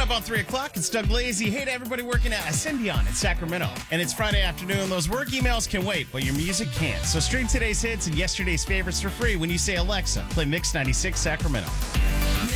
up on 3 o'clock, it's Doug Lazy. Hey to everybody working at Ascendion in Sacramento. And it's Friday afternoon. Those work emails can wait, but your music can't. So stream today's hits and yesterday's favorites for free when you say, Alexa, play Mix 96 Sacramento.